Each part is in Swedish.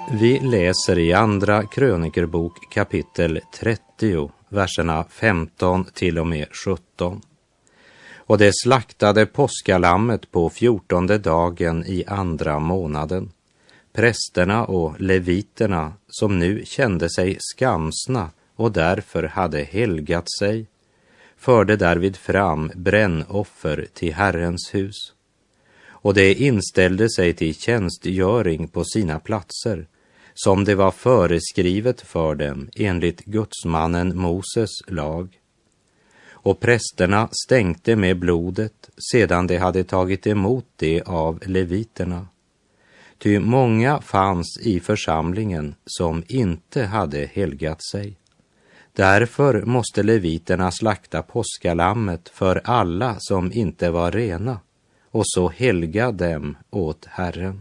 Vi läser i andra krönikerbok kapitel 30, verserna 15 till och med 17. Och det slaktade påskalammet på 14:e dagen i andra månaden. Prästerna och leviterna, som nu kände sig skamsna och därför hade helgat sig, förde därvid fram brännoffer till Herrens hus. Och det inställde sig till tjänstgöring på sina platser, som det var föreskrivet för dem enligt gudsmannen Moses lag. Och prästerna stänkte med blodet sedan de hade tagit emot det av leviterna. Ty många fanns i församlingen som inte hade helgat sig. Därför måste leviterna slakta påskalammet för alla som inte var rena och så helga dem åt Herren.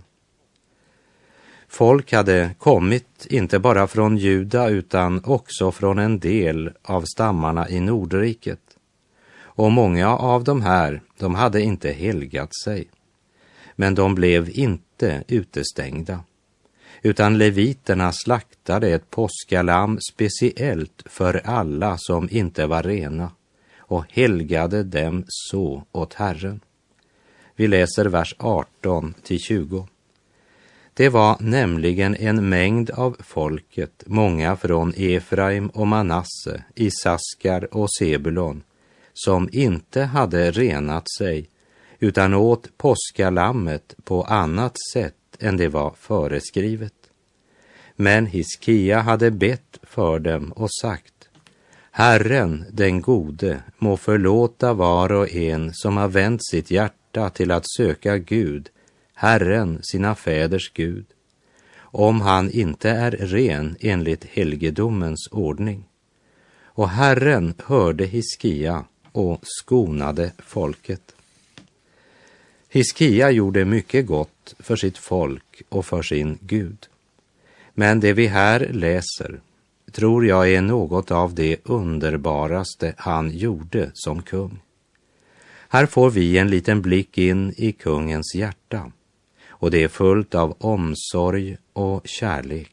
Folk hade kommit inte bara från Juda utan också från en del av stammarna i Nordriket. Och många av de hade inte helgat sig. Men de blev inte utestängda. Utan leviterna slaktade ett påskalamm speciellt för alla som inte var rena och helgade dem så åt Herren. Vi läser vers 18 till 20. Det var nämligen en mängd av folket, många från Efraim och Manasse, Isaskar och Sebulon, som inte hade renat sig utan åt påskalammet på annat sätt än det var föreskrivet. Men Hiskia hade bett för dem och sagt: Herren den gode må förlåta var och en som har vänt sitt hjärta till att söka Gud, Herren sina fäders Gud, om han inte är ren enligt helgedomens ordning. Och Herren hörde Hiskia och skonade folket. Hiskia gjorde mycket gott för sitt folk och för sin Gud. Men det vi här läser tror jag är något av det underbaraste han gjorde som kung. Här får vi en liten blick in i kungens hjärta, och det är fullt av omsorg och kärlek.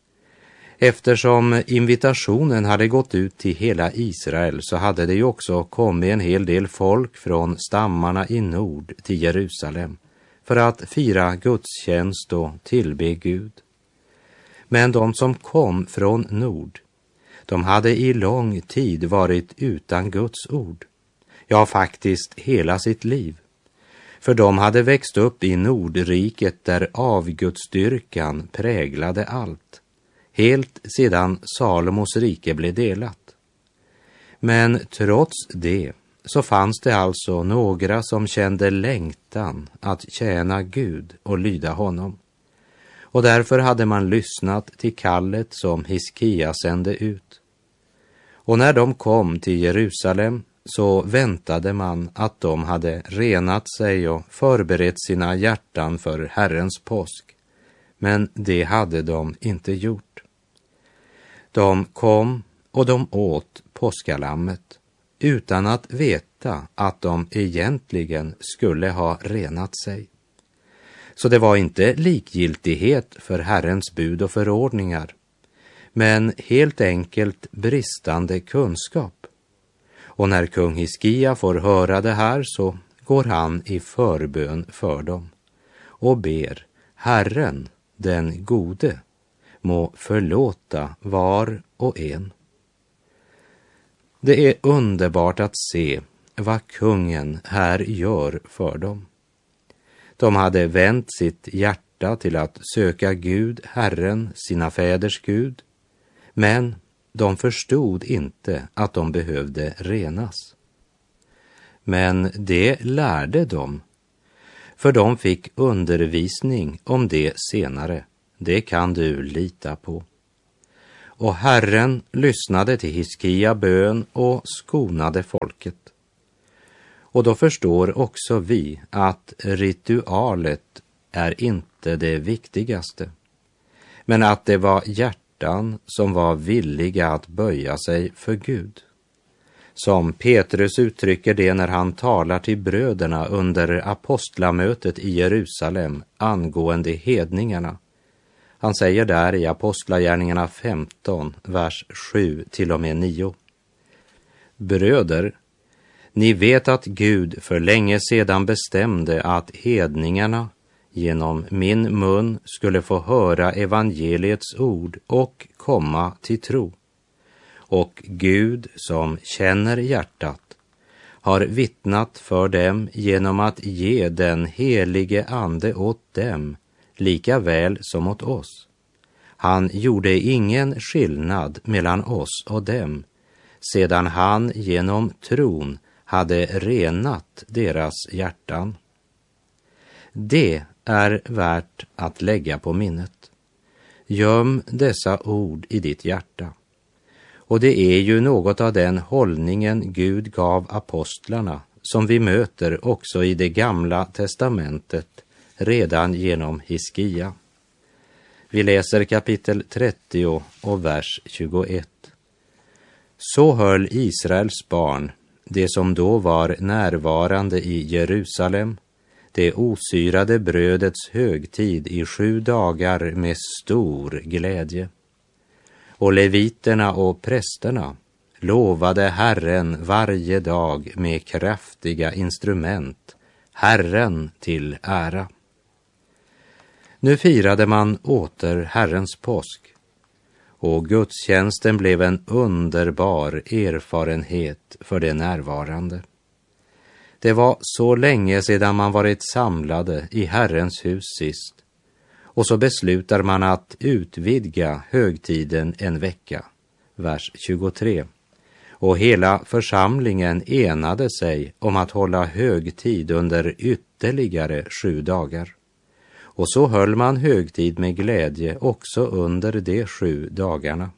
Eftersom invitationen hade gått ut till hela Israel så hade det ju också kommit en hel del folk från stammarna i nord till Jerusalem för att fira gudstjänst och tillbe Gud. Men de som kom från nord, de hade i lång tid varit utan Guds ord. Ja, faktiskt hela sitt liv. För de hade växt upp i Nordriket där avgudsdyrkan präglade allt, helt sedan Salomos rike blev delat. Men trots det så fanns det alltså några som kände längtan att tjäna Gud och lyda honom. Och därför hade man lyssnat till kallet som Hiskia sände ut. Och när de kom till Jerusalem så väntade man att de hade renat sig och förberett sina hjärtan för Herrens påsk. Men det hade de inte gjort. De kom och de åt påskalammet utan att veta att de egentligen skulle ha renat sig. Så det var inte likgiltighet för Herrens bud och förordningar, men helt enkelt bristande kunskap. Och när kung Hiskia får höra det här så går han i förbön för dem och ber: Herren, den gode, må förlåta var och en. Det är underbart att se vad kungen här gör för dem. De hade vänt sitt hjärta till att söka Gud, Herren, sina fäders Gud, men de förstod inte att de behövde renas. Men det lärde de, för de fick undervisning om det senare. Det kan du lita på. Och Herren lyssnade till Hiskia bön och skonade folket. Och då förstår också vi att ritualet är inte det viktigaste, men att det var hjärtan som var villiga att böja sig för Gud. Som Petrus uttrycker det när han talar till bröderna under apostlamötet i Jerusalem angående hedningarna. Han säger där i Apostlagärningarna 15, vers 7 till och med 9. Bröder, ni vet att Gud för länge sedan bestämde att hedningarna genom min mun skulle få höra evangeliets ord och komma till tro. Och Gud som känner hjärtat har vittnat för dem genom att ge den helige ande åt dem, lika väl som åt oss. Han gjorde ingen skillnad mellan oss och dem, sedan han genom tron hade renat deras hjärtan. Det är värt att lägga på minnet. Göm dessa ord i ditt hjärta. Och det är ju något av den hållningen Gud gav apostlarna som vi möter också i det gamla testamentet redan genom Hiskia. Vi läser kapitel 30 och vers 21. Så höll Israels barn, det som då var närvarande i Jerusalem, det osyrade brödets högtid i 7 dagar med stor glädje. Och leviterna och prästerna lovade Herren varje dag med kraftiga instrument, Herren till ära. Nu firade man åter Herrens påsk, och gudstjänsten blev en underbar erfarenhet för de närvarande. Det var så länge sedan man varit samlade i Herrens hus sist, och så beslutar man att utvidga högtiden en vecka, vers 23. Och hela församlingen enade sig om att hålla högtid under ytterligare 7 dagar. Och så höll man högtid med glädje också under de 7 dagarna.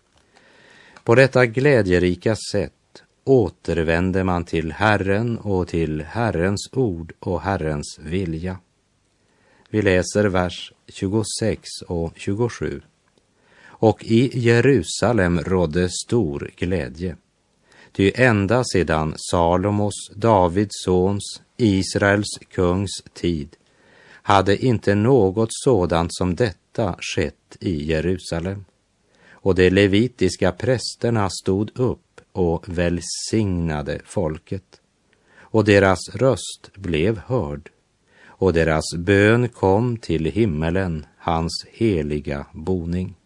På detta glädjerika sätt återvände man till Herren och till Herrens ord och Herrens vilja. Vi läser vers 26 och 27. Och i Jerusalem rådde stor glädje. Ty ända sedan Salomos, Davids sons, Israels kungs tid hade inte något sådant som detta skett i Jerusalem. Och de levitiska prästerna stod upp och välsignade folket. Och deras röst blev hörd. Och deras bön kom till himmelen, hans heliga boning.